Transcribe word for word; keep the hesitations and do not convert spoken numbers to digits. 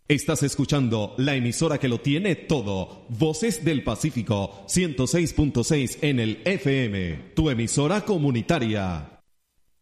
Estás escuchando la emisora que lo tiene todo. Voces del Pacífico, ciento seis punto seis en el F M. Tu emisora comunitaria.